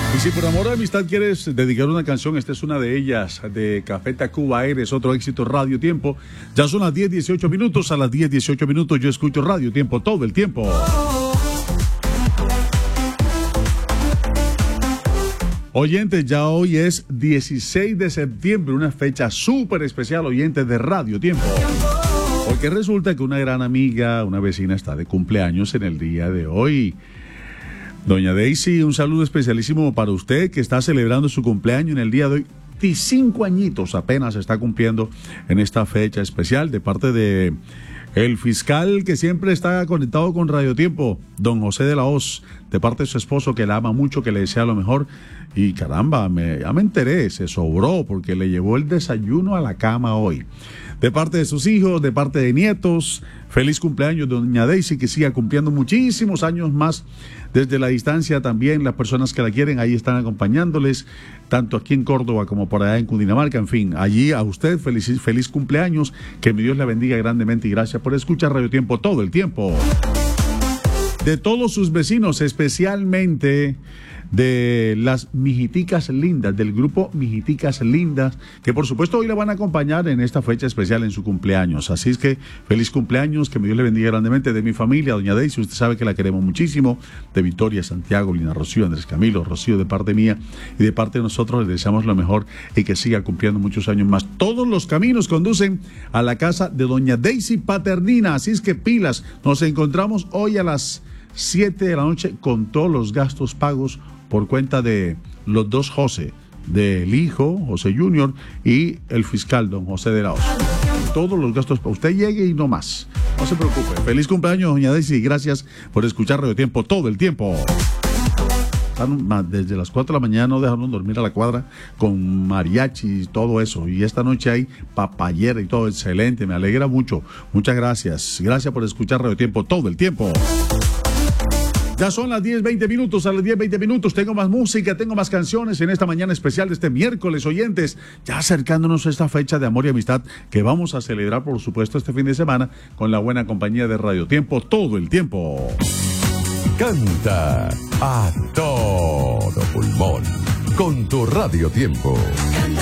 Y si por amor o amistad quieres dedicar una canción, esta es una de ellas, de Café Tacuba, eres otro éxito Radio Tiempo. Ya son las 10:18 minutos, a las 10:18 minutos yo escucho Radio Tiempo todo el tiempo. Oyentes, ya hoy es 16 de septiembre, una fecha súper especial, oyentes de Radio Tiempo. Porque resulta que una gran amiga, una vecina, está de cumpleaños en el día de hoy. Doña Daisy, un saludo especialísimo para usted que está celebrando su cumpleaños en el día de hoy. 25 añitos apenas está cumpliendo en esta fecha especial de parte de el fiscal que siempre está conectado con Radio Tiempo, don José de la Hoz, de parte de su esposo que la ama mucho, que le desea lo mejor. Y caramba, ya me enteré, se sobró porque le llevó el desayuno a la cama hoy. De parte de sus hijos, de parte de nietos, feliz cumpleaños, doña Daisy, que siga cumpliendo muchísimos años más. Desde la distancia también, las personas que la quieren, ahí están acompañándoles, tanto aquí en Córdoba como por allá en Cundinamarca. En fin, allí a usted, feliz cumpleaños, que mi Dios la bendiga grandemente y gracias por escuchar Radio Tiempo todo el tiempo. De todos sus vecinos, especialmente de las Mijiticas Lindas, del grupo Mijiticas Lindas, que por supuesto hoy la van a acompañar en esta fecha especial en su cumpleaños. Así es que feliz cumpleaños, que mi Dios le bendiga grandemente. De mi familia, doña Daisy, usted sabe que la queremos muchísimo. De Victoria, Santiago, Lina Rocío, Andrés Camilo, Rocío, de parte mía y de parte de nosotros, le deseamos lo mejor y que siga cumpliendo muchos años más. Todos los caminos conducen a la casa de doña Daisy Paternina, así es que pilas. Nos encontramos hoy a las 7 de la noche con todos los gastos pagos por cuenta de los dos José, del hijo, José Junior, y el fiscal, don José de la Hoz. Todos los gastos, usted llegue y no más. No se preocupe. Feliz cumpleaños, doña Daisy, gracias por escuchar Radio Tiempo todo el tiempo. Desde las 4 de la mañana no dejaron dormir a la cuadra con mariachi y todo eso. Y esta noche hay papayera y todo, excelente, me alegra mucho. Muchas gracias. Gracias por escuchar Radio Tiempo todo el tiempo. Ya son las 10:20 minutos, a las 10:20 minutos tengo más música, tengo más canciones en esta mañana especial de este miércoles, oyentes, ya acercándonos a esta fecha de amor y amistad que vamos a celebrar, por supuesto, este fin de semana con la buena compañía de Radio Tiempo todo el tiempo. Canta a todo pulmón con tu Radio Tiempo.